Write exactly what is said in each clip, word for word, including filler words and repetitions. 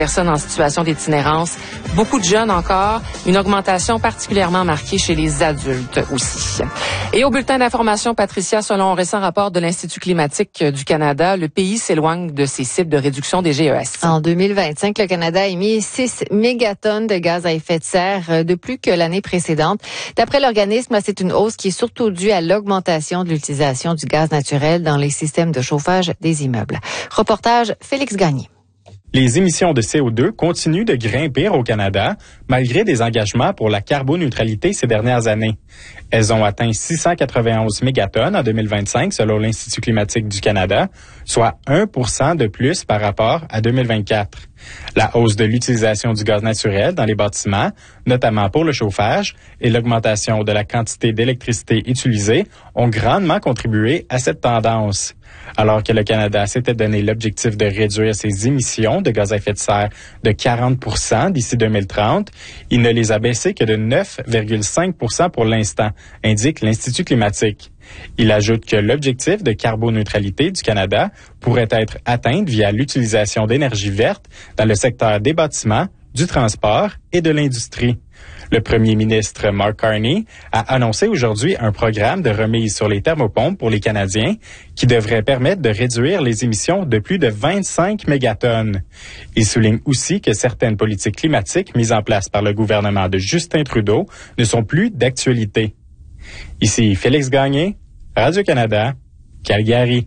Personnes en situation d'itinérance, beaucoup de jeunes encore, une augmentation particulièrement marquée chez les adultes aussi. Et au bulletin d'information, Patricia, selon un récent rapport de l'Institut climatique du Canada, le pays s'éloigne de ses cibles de réduction des G E S. En deux mille vingt-cinq, le Canada a émis six mégatonnes de gaz à effet de serre de plus que l'année précédente. D'après l'organisme, c'est une hausse qui est surtout due à l'augmentation de l'utilisation du gaz naturel dans les systèmes de chauffage des immeubles. Reportage Félix Gagné. Les émissions de C O deux continuent de grimper au Canada, malgré des engagements pour la carboneutralité ces dernières années. Elles ont atteint six cent quatre-vingt-onze mégatonnes en deux mille vingt-cinq, selon l'Institut climatique du Canada, soit un pour cent de plus par rapport à deux mille vingt-quatre. La hausse de l'utilisation du gaz naturel dans les bâtiments, notamment pour le chauffage, et l'augmentation de la quantité d'électricité utilisée ont grandement contribué à cette tendance. Alors que le Canada s'était donné l'objectif de réduire ses émissions de gaz à effet de serre de quarante pour cent d'ici deux mille trente, il ne les a baissées que de neuf virgule cinq pour cent pour l'instant, indique l'Institut climatique. Il ajoute que l'objectif de carboneutralité du Canada pourrait être atteint via l'utilisation d'énergie verte dans le secteur des bâtiments, du transport et de l'industrie. Le premier ministre Mark Carney a annoncé aujourd'hui un programme de remise sur les thermopompes pour les Canadiens qui devrait permettre de réduire les émissions de plus de vingt-cinq mégatonnes. Il souligne aussi que certaines politiques climatiques mises en place par le gouvernement de Justin Trudeau ne sont plus d'actualité. Ici Félix Gagné, Radio-Canada, Calgary.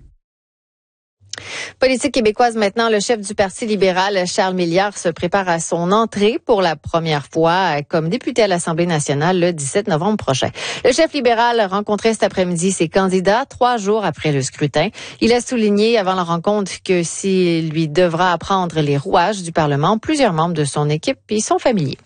Politique québécoise maintenant, le chef du Parti libéral, Charles Milliard, se prépare à son entrée pour la première fois comme député à l'Assemblée nationale le dix-sept novembre prochain. Le chef libéral rencontrait cet après-midi ses candidats trois jours après le scrutin. Il a souligné avant la rencontre que s'il lui devra apprendre les rouages du Parlement, plusieurs membres de son équipe y sont familiers.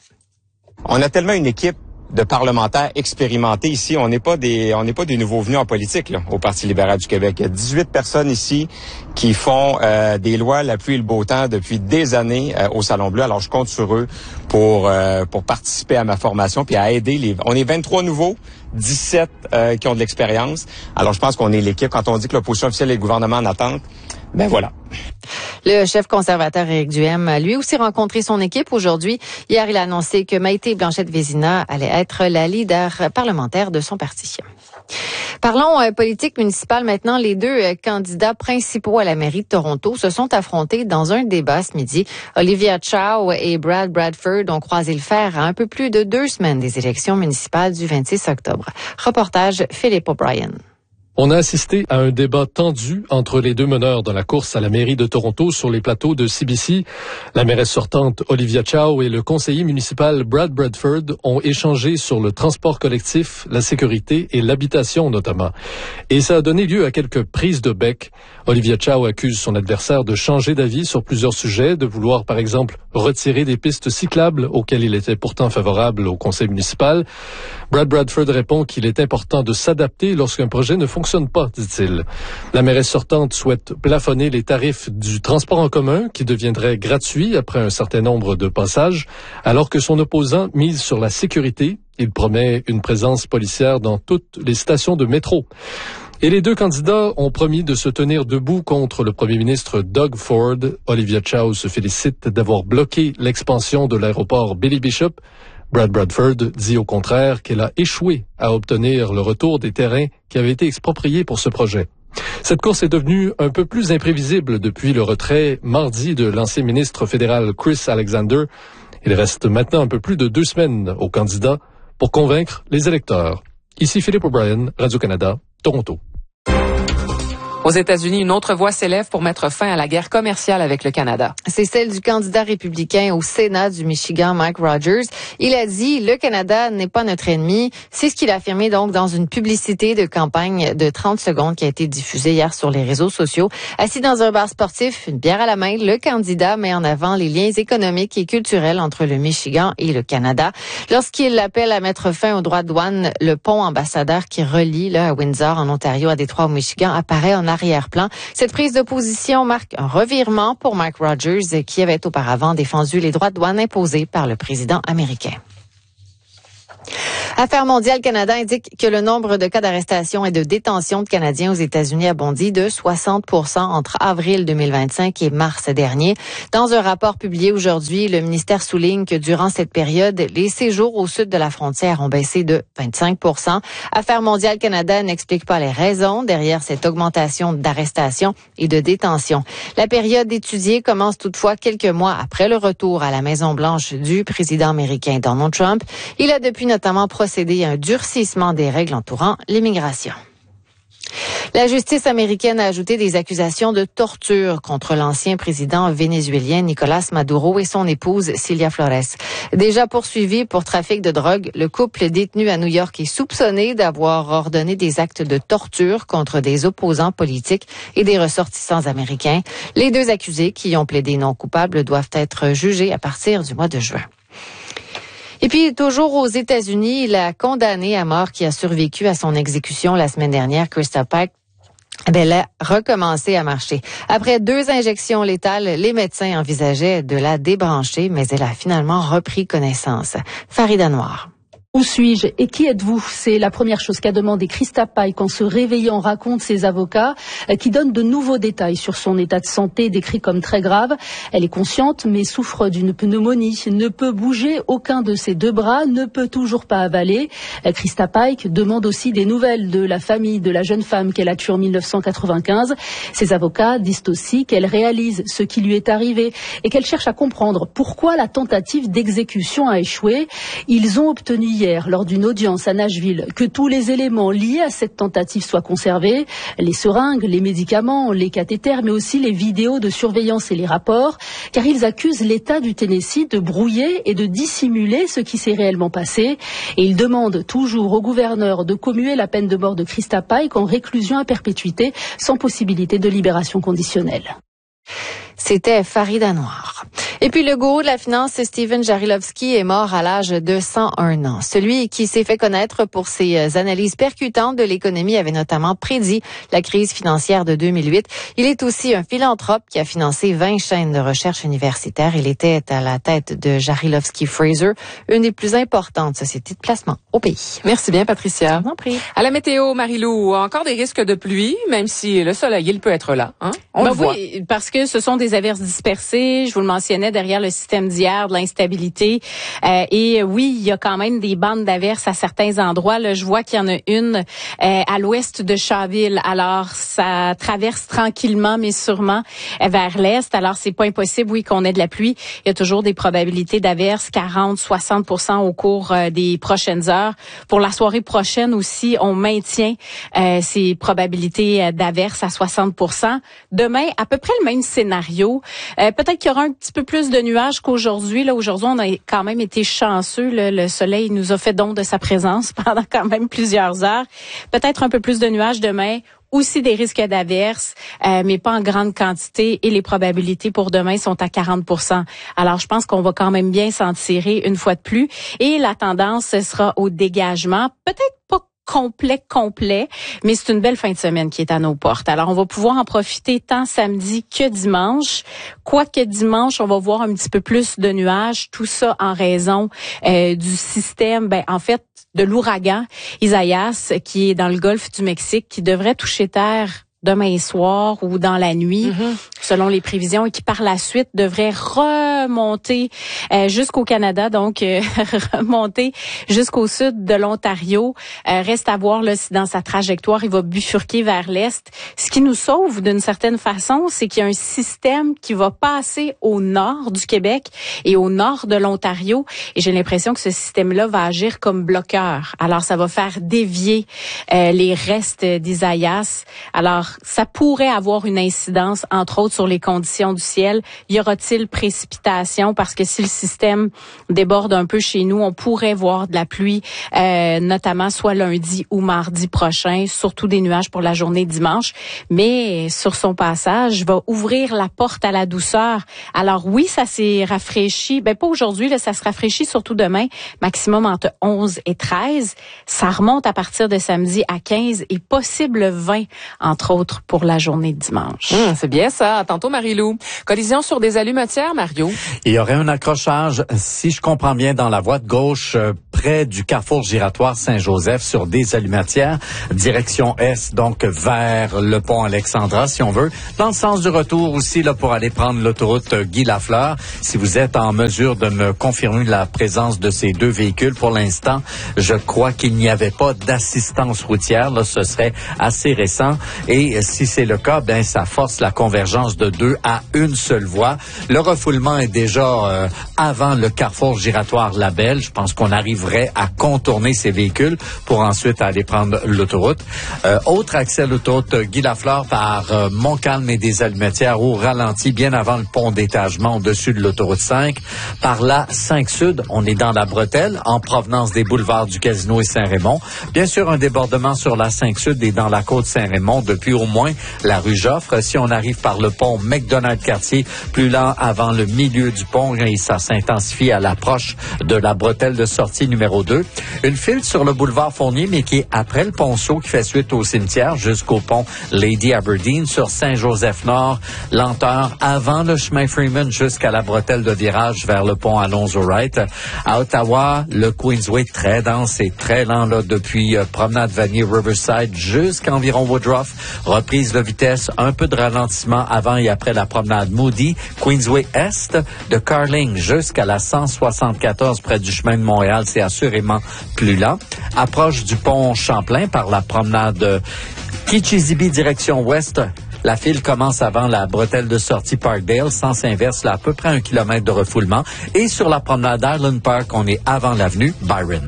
On a tellement une équipe de parlementaires expérimentés ici. On n'est pas des, on n'est pas des nouveaux venus en politique là, au Parti libéral du Québec. Il y a dix-huit personnes ici qui font euh, des lois la pluie et le beau temps depuis des années euh, au Salon Bleu. Alors je compte sur eux pour euh, pour participer à ma formation puis à aider les. On est vingt-trois nouveaux, dix-sept euh, qui ont de l'expérience. Alors je pense qu'on est l'équipe. Quand on dit que l'opposition officielle et le gouvernement en attente, ben voilà. Le chef conservateur Éric Duhem a lui aussi rencontré son équipe aujourd'hui. Hier, il a annoncé que Maïté Blanchette-Vézina allait être la leader parlementaire de son parti. Parlons euh, politique municipale maintenant. Les deux euh, candidats principaux à la mairie de Toronto se sont affrontés dans un débat ce midi. Olivia Chow et Brad Bradford ont croisé le fer à un peu plus de deux semaines des élections municipales du vingt-six octobre. Reportage Philippe O'Brien. On a assisté à un débat tendu entre les deux meneurs dans la course à la mairie de Toronto sur les plateaux de C B C. La mairesse sortante Olivia Chow et le conseiller municipal Brad Bradford ont échangé sur le transport collectif, la sécurité et l'habitation notamment. Et ça a donné lieu à quelques prises de bec. Olivia Chow accuse son adversaire de changer d'avis sur plusieurs sujets, de vouloir par exemple retirer des pistes cyclables auxquelles il était pourtant favorable au conseil municipal. Brad Bradford répond qu'il est important de s'adapter lorsqu'un projet ne fonctionne pas, dit-il. La mairesse sortante souhaite plafonner les tarifs du transport en commun qui deviendrait gratuit après un certain nombre de passages, alors que son opposant mise sur la sécurité. Il promet une présence policière dans toutes les stations de métro. Et les deux candidats ont promis de se tenir debout contre le premier ministre Doug Ford. Olivia Chow se félicite d'avoir bloqué l'expansion de l'aéroport Billy Bishop. Brad Bradford dit au contraire qu'elle a échoué à obtenir le retour des terrains qui avaient été expropriés pour ce projet. Cette course est devenue un peu plus imprévisible depuis le retrait mardi de l'ancien ministre fédéral Chris Alexander. Il reste maintenant un peu plus de deux semaines aux candidats pour convaincre les électeurs. Ici Philippe O'Brien, Radio-Canada, Toronto. Aux États-Unis, une autre voix s'élève pour mettre fin à la guerre commerciale avec le Canada. C'est celle du candidat républicain au Sénat du Michigan, Mike Rogers. Il a dit « Le Canada n'est pas notre ennemi ». C'est ce qu'il a affirmé donc dans une publicité de campagne de trente secondes qui a été diffusée hier sur les réseaux sociaux. Assis dans un bar sportif, une bière à la main, le candidat met en avant les liens économiques et culturels entre le Michigan et le Canada. Lorsqu'il appelle à mettre fin aux droits de douane, le pont ambassadeur qui relie là, à Windsor, en Ontario, à Détroit, au Michigan, apparaît en arrière-plan. Cette prise de position marque un revirement pour Mike Rogers, qui avait auparavant défendu les droits de douane imposés par le président américain. Affaires mondiales Canada indique que le nombre de cas d'arrestation et de détention de Canadiens aux États-Unis a bondi de soixante pour cent entre avril deux mille vingt-cinq et mars dernier. Dans un rapport publié aujourd'hui, le ministère souligne que durant cette période, les séjours au sud de la frontière ont baissé de vingt-cinq pour cent. Affaires mondiales Canada n'explique pas les raisons derrière cette augmentation d'arrestations et de détention. La période étudiée commence toutefois quelques mois après le retour à la Maison-Blanche du président américain Donald Trump. Il a depuis notamment procédé à un durcissement des règles entourant l'immigration. La justice américaine a ajouté des accusations de torture contre l'ancien président vénézuélien Nicolas Maduro et son épouse Cilia Flores. Déjà poursuivi pour trafic de drogue, le couple détenu à New York est soupçonné d'avoir ordonné des actes de torture contre des opposants politiques et des ressortissants américains. Les deux accusés qui ont plaidé non coupables doivent être jugés à partir du mois de juin. Et puis, toujours aux États-Unis, la condamnée à mort qui a survécu à son exécution la semaine dernière, Krista Pike, elle a recommencé à marcher. Après deux injections létales, les médecins envisageaient de la débrancher, mais elle a finalement repris connaissance. Farida Noir. Où suis-je et qui êtes-vous? C'est la première chose qu'a demandé Krista Pike en se réveillant, raconte ses avocats, qui donnent de nouveaux détails sur son état de santé décrit comme très grave. Elle est consciente mais souffre d'une pneumonie, ne peut bouger aucun de ses deux bras, ne peut toujours pas avaler. Krista Pike demande aussi des nouvelles de la famille de la jeune femme qu'elle a tuée en mille neuf cent quatre-vingt-quinze. Ses avocats disent aussi qu'elle réalise ce qui lui est arrivé et qu'elle cherche à comprendre pourquoi la tentative d'exécution a échoué. Ils ont obtenu hier, lors d'une audience à Nashville, que tous les éléments liés à cette tentative soient conservés, les seringues, les médicaments, les cathéters, mais aussi les vidéos de surveillance et les rapports, car ils accusent l'État du Tennessee de brouiller et de dissimuler ce qui s'est réellement passé. Et ils demandent toujours au gouverneur de commuer la peine de mort de Krista Pike en réclusion à perpétuité, sans possibilité de libération conditionnelle. C'était Farida Noir. Et puis le gourou de la finance, Steven Jarilovsky, est mort à l'âge de cent un ans. Celui qui s'est fait connaître pour ses analyses percutantes de l'économie avait notamment prédit la crise financière de deux mille huit. Il est aussi un philanthrope qui a financé vingt chaînes de recherche universitaires. Il était à la tête de Jarilovsky Fraser, une des plus importantes sociétés de placement au pays. Merci bien, Patricia. Je vous en prie. À la météo, Marie-Lou, encore des risques de pluie, même si le soleil, il peut être là. Hein? On ben le voit. Oui, parce que ce sont des averses dispersées. Je vous le mentionnais, derrière le système d'hier, de l'instabilité. Euh, et oui, il y a quand même des bandes d'averses à certains endroits. Là, je vois qu'il y en a une euh, à l'ouest de Shawville. Alors, ça traverse tranquillement, mais sûrement euh, vers l'est. Alors, c'est pas impossible, oui, qu'on ait de la pluie. Il y a toujours des probabilités d'averses, quarante, soixante pour cent au cours euh, des prochaines heures. Pour la soirée prochaine aussi, on maintient euh, ces probabilités euh, d'averses à soixante pour cent. Demain, à peu près le même scénario. Euh, peut-être qu'il y aura un petit peu plus de nuages qu'aujourd'hui. Là, aujourd'hui, on a quand même été chanceux. Là. Le soleil nous a fait don de sa présence pendant quand même plusieurs heures. Peut-être un peu plus de nuages demain. Aussi des risques d'averses, euh, mais pas en grande quantité. Et les probabilités pour demain sont à quarante pour cent. Alors, je pense qu'on va quand même bien s'en tirer une fois de plus. Et la tendance, ce sera au dégagement. Peut-être pas complet, complet, mais c'est une belle fin de semaine qui est à nos portes. Alors, on va pouvoir en profiter tant samedi que dimanche. Quoique dimanche, on va voir un petit peu plus de nuages, tout ça en raison euh, du système, ben en fait, de l'ouragan Isaias, qui est dans le golfe du Mexique, qui devrait toucher terre demain soir ou dans la nuit, mm-hmm. selon les prévisions, et qui par la suite devrait remonter euh, jusqu'au Canada, donc euh, remonter jusqu'au sud de l'Ontario. Euh, reste à voir là, si dans sa trajectoire, il va bifurquer vers l'est. Ce qui nous sauve d'une certaine façon, c'est qu'il y a un système qui va passer au nord du Québec et au nord de l'Ontario. Et j'ai l'impression que ce système-là va agir comme bloqueur. Alors, ça va faire dévier euh, les restes d'Isaias. Alors, ça pourrait avoir une incidence, entre autres, sur les conditions du ciel. Y aura-t-il précipitation? Parce que si le système déborde un peu chez nous, on pourrait voir de la pluie, euh, notamment soit lundi ou mardi prochain, surtout des nuages pour la journée dimanche. Mais sur son passage, va ouvrir la porte à la douceur. Alors oui, ça s'est rafraîchi. Ben pas aujourd'hui, là, ça se rafraîchit surtout demain, maximum entre onze et treize. Ça remonte à partir de samedi à quinze et possible vingt, entre autres. autres pour la journée de dimanche. Hum, c'est bien ça. À tantôt, Marie-Lou. Collision sur des allumetières, Mario. Il y aurait un accrochage, si je comprends bien, dans la voie de gauche, euh, près du carrefour giratoire Saint-Joseph sur des allumetières, direction est, donc vers le pont Alexandra, si on veut. Dans le sens du retour aussi, là, pour aller prendre l'autoroute Guy Lafleur. Si vous êtes en mesure de me confirmer la présence de ces deux véhicules, pour l'instant, je crois qu'il n'y avait pas d'assistance routière. Là, ce serait assez récent. Et si c'est le cas, ben ça force la convergence de deux à une seule voie. Le refoulement est déjà euh, avant le carrefour giratoire Labelle. Je pense qu'on arriverait à contourner ces véhicules pour ensuite aller prendre l'autoroute. Euh, autre accès à l'autoroute Guy Lafleur par euh, Montcalm et des Allumetières au ralenti, bien avant le pont d'étagement au-dessus de l'autoroute cinq. Par la cinq Sud, on est dans la bretelle en provenance des boulevards du Casino et Saint-Raymond. Bien sûr, un débordement sur la cinq Sud et dans la côte Saint-Raymond depuis au moins la rue Joffre. Si on arrive par le pont McDonald-Cartier, plus lent avant le milieu du pont et ça s'intensifie à l'approche de la bretelle de sortie numéro deux. Une file sur le boulevard Fournier, mais qui est après le ponceau qui fait suite au cimetière jusqu'au pont Lady Aberdeen sur Saint-Joseph-Nord. Lenteur avant le chemin Freeman jusqu'à la bretelle de virage vers le pont Alonzo Wright. À Ottawa, le Queensway très dense et très lent là depuis euh, promenade Vanier Riverside jusqu'à environ Woodruff. Reprise de vitesse, un peu de ralentissement avant et après la promenade Moody. Queensway Est de Carling jusqu'à la cent soixante-quatorze près du chemin de Montréal, c'est assurément plus lent. Approche du pont Champlain par la promenade Kichizibi direction ouest. La file commence avant la bretelle de sortie Parkdale, sens inverse, là, à peu près un kilomètre de refoulement. Et sur la promenade Island Park, on est avant l'avenue Byron.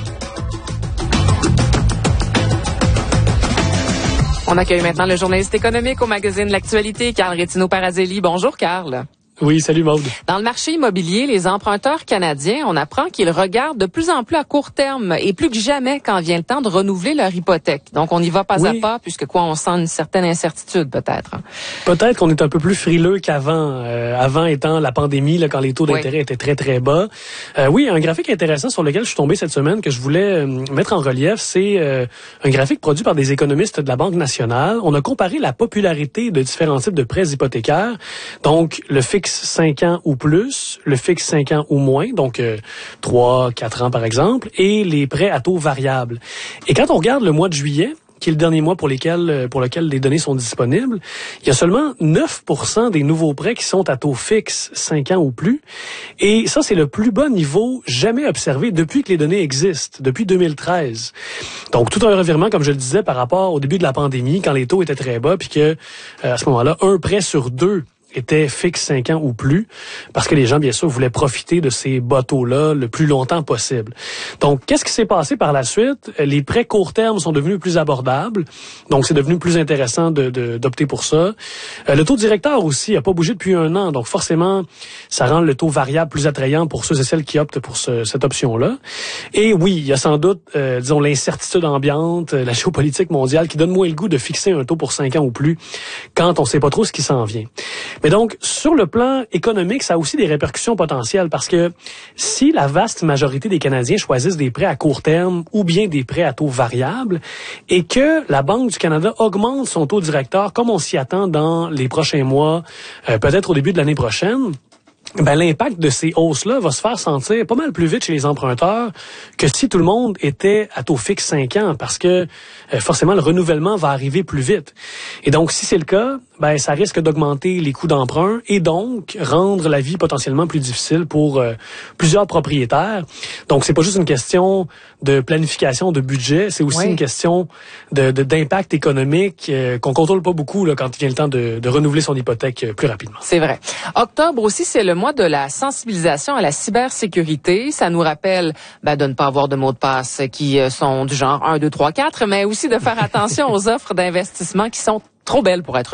On accueille maintenant le journaliste économique au magazine L'Actualité, Carl Rétino-Parazelli. Bonjour, Carl. Oui, salut Maude. Dans le marché immobilier, les emprunteurs canadiens, on apprend qu'ils regardent de plus en plus à court terme et plus que jamais quand vient le temps de renouveler leur hypothèque. Donc, on y va pas oui. à pas, puisque quoi, on sent une certaine incertitude peut-être. Peut-être qu'on est un peu plus frileux qu'avant. Euh, avant étant la pandémie, là, quand les taux d'intérêt oui. étaient très, très bas. Euh, oui, un graphique intéressant sur lequel je suis tombé cette semaine que je voulais euh, mettre en relief, c'est euh, un graphique produit par des économistes de la Banque nationale. On a comparé la popularité de différents types de prêts hypothécaires. Donc, le fixe cinq ans ou plus, le fixe cinq ans ou moins, donc euh, trois, quatre ans par exemple, et les prêts à taux variables. Et quand on regarde le mois de juillet, qui est le dernier mois pour lesquels pour lequel les données sont disponibles, il y a seulement neuf pour cent des nouveaux prêts qui sont à taux fixe cinq ans ou plus. Et ça, c'est le plus bas niveau jamais observé depuis que les données existent, depuis deux mille treize. Donc, tout un revirement, comme je le disais, par rapport au début de la pandémie, quand les taux étaient très bas, puis que euh, à ce moment-là, un prêt sur deux était fixe cinq ans ou plus, parce que les gens, bien sûr, voulaient profiter de ces bas taux-là le plus longtemps possible. Donc, qu'est-ce qui s'est passé par la suite? Les prêts court terme sont devenus plus abordables, donc c'est devenu plus intéressant de, de, d'opter pour ça. Euh, le taux directeur aussi n'a pas bougé depuis un an, donc forcément, ça rend le taux variable plus attrayant pour ceux et celles qui optent pour ce, cette option-là. Et oui, il y a sans doute, euh, disons, l'incertitude ambiante, la géopolitique mondiale qui donne moins le goût de fixer un taux pour cinq ans ou plus quand on ne sait pas trop ce qui s'en vient. Mais donc, sur le plan économique, ça a aussi des répercussions potentielles parce que si la vaste majorité des Canadiens choisissent des prêts à court terme ou bien des prêts à taux variables et que la Banque du Canada augmente son taux directeur comme on s'y attend dans les prochains mois, euh, peut-être au début de l'année prochaine, ben, l'impact de ces hausses-là va se faire sentir pas mal plus vite chez les emprunteurs que si tout le monde était à taux fixe cinq ans parce que euh, forcément le renouvellement va arriver plus vite. Et donc, si c'est le cas, ben ça risque d'augmenter les coûts d'emprunt et donc rendre la vie potentiellement plus difficile pour euh, plusieurs propriétaires. Donc, c'est pas juste une question de planification de budget, c'est aussi oui. une question de, de d'impact économique euh, qu'on contrôle pas beaucoup là, quand il vient le temps de, de renouveler son hypothèque euh, plus rapidement. C'est vrai. Octobre aussi, c'est le mois de la sensibilisation à la cybersécurité. Ça nous rappelle ben, de ne pas avoir de mots de passe qui euh, sont du genre un, deux, trois, quatre, mais aussi de faire attention aux offres d'investissement qui sont trop belles pour être vraies.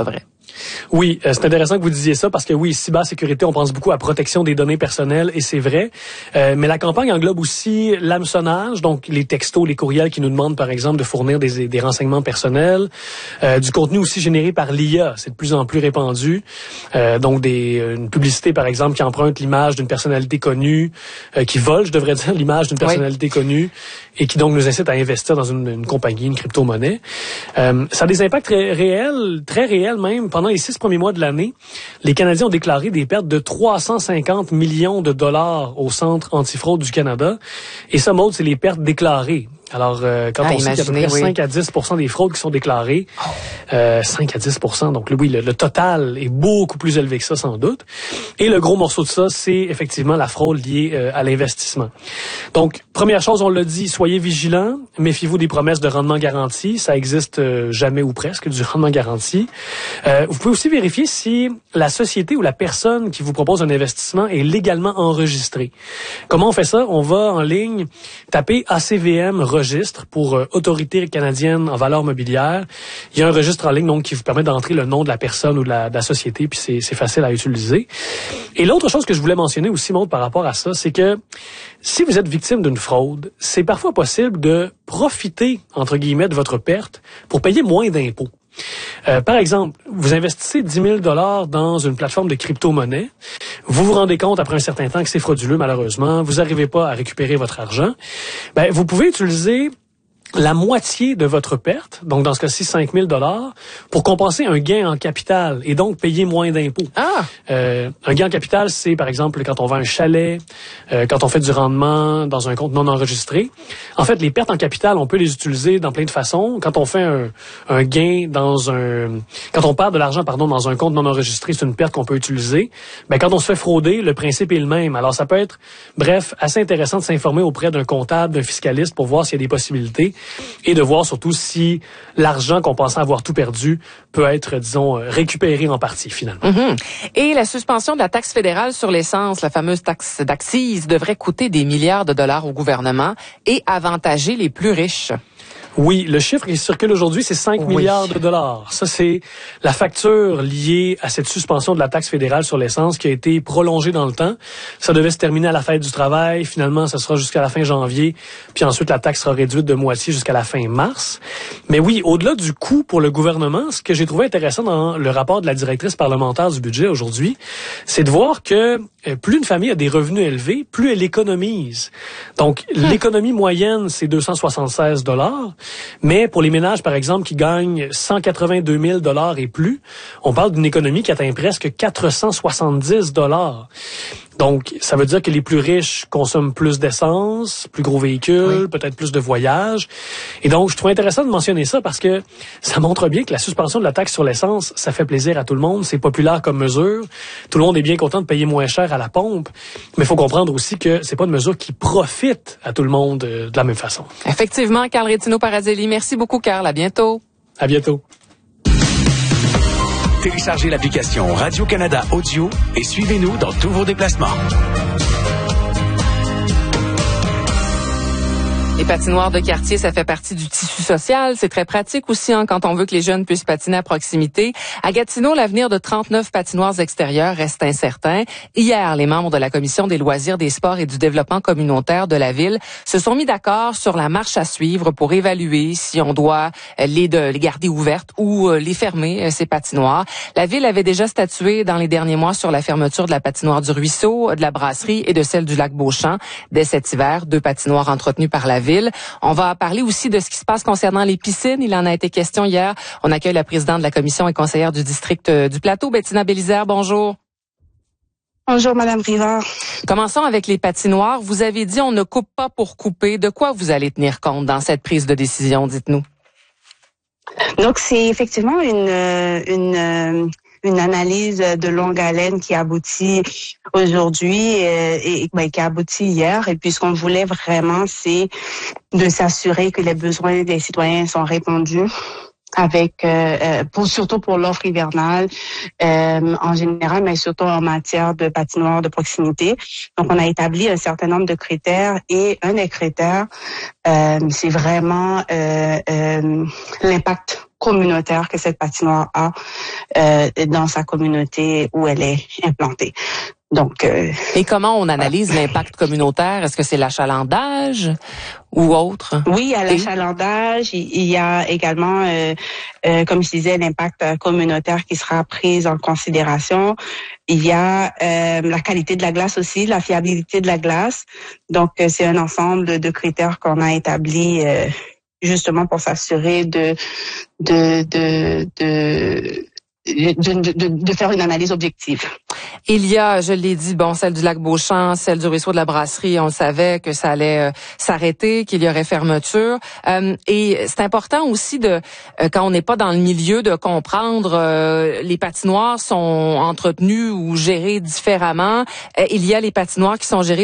Oui, euh, c'est intéressant que vous disiez ça parce que oui, cybersécurité, on pense beaucoup à protection des données personnelles et c'est vrai. Euh, mais la campagne englobe aussi l'hameçonnage, donc les textos, les courriels qui nous demandent par exemple de fournir des, des renseignements personnels, euh, du contenu aussi généré par l'I A, c'est de plus en plus répandu. Euh, donc des une publicité par exemple qui emprunte l'image d'une personnalité connue, euh, qui vole, je devrais dire, l'image d'une personnalité oui. connue et qui donc nous incite à investir dans une, une compagnie, une crypto-monnaie. Euh, ça a des impacts très réels, très réels même. Pendant les six premiers mois de l'année, les Canadiens ont déclaré des pertes de trois cent cinquante millions de dollars au Centre antifraude du Canada. Et ça, Maud, c'est les pertes déclarées. Alors, euh, quand ah, on sait qu'il y a à peu près oui. cinq à dix pour cent des fraudes qui sont déclarées, euh, cinq à dix pour cent, donc oui, le, le total est beaucoup plus élevé que ça, sans doute. Et le gros morceau de ça, c'est effectivement la fraude liée euh, à l'investissement. Donc, première chose, on l'a dit, soyez vigilants, méfiez-vous des promesses de rendement garanti. Ça existe euh, jamais ou presque, du rendement garanti. Euh, vous pouvez aussi vérifier si la société ou la personne qui vous propose un investissement est légalement enregistrée. Comment on fait ça? On va en ligne taper A C V M registre pour euh, Autorité canadienne en valeurs mobilières. Il y a un registre en ligne donc qui vous permet d'entrer le nom de la personne ou de la, de la société, puis c'est, c'est facile à utiliser. Et l'autre chose que je voulais mentionner aussi, Maud, par rapport à ça, c'est que si vous êtes victime d'une fraude, c'est parfois possible de profiter, entre guillemets, de votre perte pour payer moins d'impôts. Euh, par exemple, vous investissez dix mille dollars dans une plateforme de crypto-monnaie. Vous vous rendez compte après un certain temps que c'est frauduleux, malheureusement. Vous n'arrivez pas à récupérer votre argent. Ben, vous pouvez utiliser la moitié de votre perte, donc dans ce cas-ci cinq mille dollars, pour compenser un gain en capital et donc payer moins d'impôts. Ah. Euh, un gain en capital, c'est par exemple quand on vend un chalet, euh, quand on fait du rendement dans un compte non enregistré. En fait, les pertes en capital, on peut les utiliser dans plein de façons. Quand on fait un, un gain dans un... Quand on perd de l'argent, pardon, dans un compte non enregistré, c'est une perte qu'on peut utiliser. Ben, quand on se fait frauder, le principe est le même. Alors, ça peut être, bref, assez intéressant de s'informer auprès d'un comptable, d'un fiscaliste pour voir s'il y a des possibilités. Et de voir surtout si l'argent qu'on pensait avoir tout perdu peut être, disons, récupéré en partie, finalement. Mm-hmm. Et la suspension de la taxe fédérale sur l'essence, la fameuse taxe d'accise, devrait coûter des milliards de dollars au gouvernement et avantager les plus riches. Oui, le chiffre qui circule aujourd'hui, c'est cinq oui. milliards de dollars. Ça, c'est la facture liée à cette suspension de la taxe fédérale sur l'essence qui a été prolongée dans le temps. Ça devait se terminer à la fête du travail. Finalement, ça sera jusqu'à la fin janvier. Puis ensuite, la taxe sera réduite de moitié jusqu'à la fin mars. Mais oui, au-delà du coût pour le gouvernement, ce que j'ai trouvé intéressant dans le rapport de la directrice parlementaire du budget aujourd'hui, c'est de voir que plus une famille a des revenus élevés, plus elle économise. Donc, hum. l'économie moyenne, c'est deux cent soixante-seize dollars. Mais pour les ménages, par exemple, qui gagnent cent quatre-vingt-deux mille dollars et plus, on parle d'une économie qui atteint presque quatre cent soixante-dix dollars. Donc, ça veut dire que les plus riches consomment plus d'essence, plus gros véhicules, oui. peut-être plus de voyages. Et donc, je trouve intéressant de mentionner ça parce que ça montre bien que la suspension de la taxe sur l'essence, ça fait plaisir à tout le monde. C'est populaire comme mesure. Tout le monde est bien content de payer moins cher à la pompe. Mais il faut comprendre aussi que c'est pas une mesure qui profite à tout le monde de la même façon. Effectivement, Carl Rétino-Parazelli. Merci beaucoup, Carl. À bientôt. À bientôt. Téléchargez l'application Radio-Canada Audio et suivez-nous dans tous vos déplacements. Les patinoires de quartier, ça fait partie du tissu social. C'est très pratique aussi hein, quand on veut que les jeunes puissent patiner à proximité. À Gatineau, l'avenir de trente-neuf patinoires extérieures reste incertain. Hier, les membres de la Commission des loisirs, des sports et du développement communautaire de la Ville se sont mis d'accord sur la marche à suivre pour évaluer si on doit les, de, les garder ouvertes ou les fermer, ces patinoires. La Ville avait déjà statué dans les derniers mois sur la fermeture de la patinoire du Ruisseau, de la Brasserie et de celle du lac Beauchamp. Dès cet hiver, deux patinoires entretenues par la Ville. On va parler aussi de ce qui se passe concernant les piscines. Il en a été question hier. On accueille la présidente de la commission et conseillère du district du Plateau, Bettina Bélisère. Bonjour. Bonjour, Madame Rivard. Commençons avec les patinoires. Vous avez dit on ne coupe pas pour couper. De quoi vous allez tenir compte dans cette prise de décision? Dites-nous. Donc, c'est effectivement une... une une analyse de longue haleine qui aboutit aujourd'hui euh, et ben, qui aboutit hier. Et puis, ce qu'on voulait vraiment, c'est de s'assurer que les besoins des citoyens sont répondus. avec euh, pour surtout pour l'offre hivernale euh, en général, mais surtout en matière de patinoire de proximité. Donc, on a établi un certain nombre de critères et un des critères, euh, c'est vraiment euh, euh, l'impact communautaire que cette patinoire a euh, dans sa communauté où elle est implantée. Donc, euh, et comment on analyse voilà. l'impact communautaire? Est-ce que c'est l'achalandage ou autre? Oui, à l'achalandage, il, il y a également, euh, euh, comme je disais, l'impact communautaire qui sera pris en considération. Il y a euh, la qualité de la glace aussi, la fiabilité de la glace. Donc, euh, c'est un ensemble de, de critères qu'on a établis euh, justement pour s'assurer de de de de De, de, de faire une analyse objective. Il y a, je l'ai dit, bon, celle du lac Beauchamp, celle du ruisseau de la Brasserie, on savait que ça allait euh, s'arrêter, qu'il y aurait fermeture. Euh, et c'est important aussi de, euh, quand on n'est pas dans le milieu, de comprendre euh, les patinoires sont entretenues ou gérées différemment. Euh, il y a les patinoires qui sont gérées